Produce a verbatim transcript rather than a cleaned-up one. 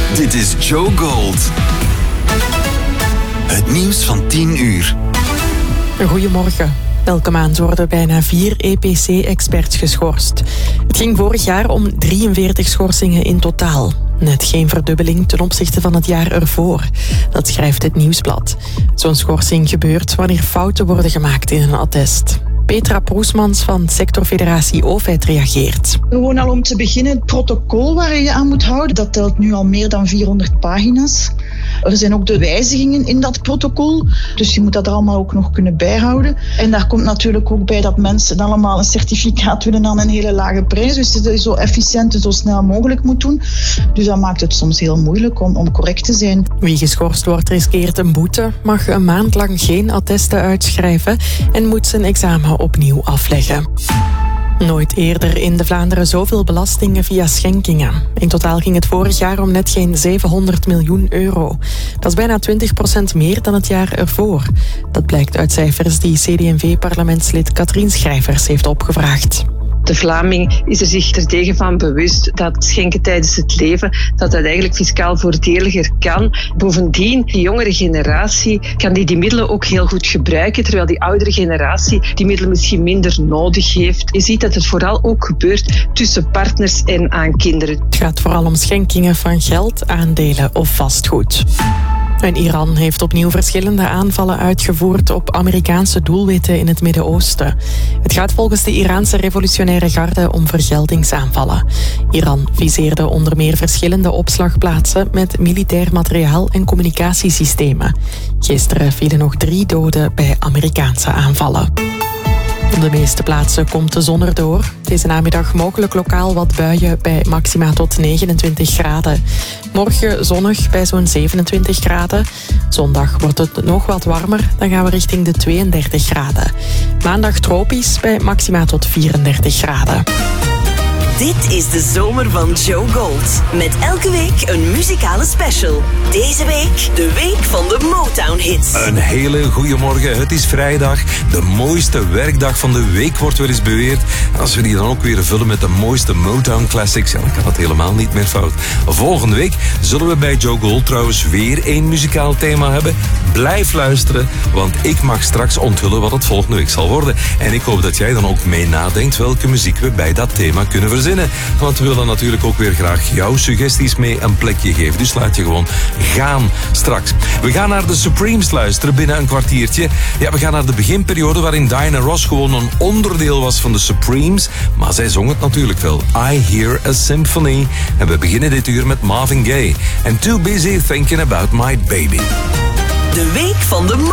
Dit is Joe Gold. Het nieuws van tien uur. Goedemorgen. Elke maand worden bijna vier E P C-experts geschorst. Het ging vorig jaar om drieënveertig schorsingen in totaal. Net geen verdubbeling ten opzichte van het jaar ervoor. Dat schrijft het Nieuwsblad. Zo'n schorsing gebeurt wanneer fouten worden gemaakt in een attest. Petra Proesmans van sectorfederatie O V E T reageert. Gewoon al om te beginnen, het protocol waar je je aan moet houden, dat telt nu al meer dan vierhonderd pagina's. Er zijn ook de wijzigingen in dat protocol, dus je moet dat er allemaal ook nog kunnen bijhouden. En daar komt natuurlijk ook bij dat mensen allemaal een certificaat willen aan een hele lage prijs, dus dat je zo efficiënt en zo snel mogelijk moet doen. Dus dat maakt het soms heel moeilijk om, om correct te zijn. Wie geschorst wordt riskeert een boete, mag een maand lang geen attesten uitschrijven en moet zijn examen opnieuw afleggen. Nooit eerder in de Vlaanderen zoveel belastingen via schenkingen. In totaal ging het vorig jaar om net geen zevenhonderd miljoen euro. Dat is bijna twintig procent meer dan het jaar ervoor. Dat blijkt uit cijfers die C D en V-parlementslid Katrien Schrijvers heeft opgevraagd. De Vlaming is er zich terdege van bewust dat schenken tijdens het leven, dat dat eigenlijk fiscaal voordeliger kan. Bovendien, die jongere generatie kan die, die middelen ook heel goed gebruiken, terwijl die oudere generatie die middelen misschien minder nodig heeft. Je ziet dat het vooral ook gebeurt tussen partners en aan kinderen. Het gaat vooral om schenkingen van geld, aandelen of vastgoed. En Iran heeft opnieuw verschillende aanvallen uitgevoerd op Amerikaanse doelwitten in het Midden-Oosten. Het gaat volgens de Iraanse revolutionaire garde om vergeldingsaanvallen. Iran viseerde onder meer verschillende opslagplaatsen met militair materiaal en communicatiesystemen. Gisteren vielen nog drie doden bij Amerikaanse aanvallen. Op de meeste plaatsen komt de zon erdoor. Deze namiddag mogelijk lokaal wat buien bij maxima tot negenentwintig graden. Morgen zonnig bij zo'n zevenentwintig graden. Zondag wordt het nog wat warmer, dan gaan we richting de tweeëndertig graden. Maandag tropisch bij maxima tot vierendertig graden. Dit is de zomer van Joe Gold. Met elke week een muzikale special. Deze week de week van de Motown-hits. Een hele goede morgen. Het is vrijdag. De mooiste werkdag van de week wordt wel eens beweerd. En als we die dan ook weer vullen met de mooiste Motown-classics, ja, dan kan dat helemaal niet meer fout. Volgende week zullen we bij Joe Gold trouwens weer één muzikaal thema hebben. Blijf luisteren, want ik mag straks onthullen wat het volgende week zal worden. En ik hoop dat jij dan ook mee nadenkt welke muziek we bij dat thema kunnen verzinnen. Want we willen natuurlijk ook weer graag jouw suggesties mee een plekje geven. Dus laat je gewoon gaan straks. We gaan naar de Supremes luisteren binnen een kwartiertje. Ja, we gaan naar de beginperiode waarin Diana Ross gewoon een onderdeel was van de Supremes. Maar zij zong het natuurlijk wel. I Hear a Symphony. En we beginnen dit uur met Marvin Gaye. And Too Busy Thinking About My Baby. De week van de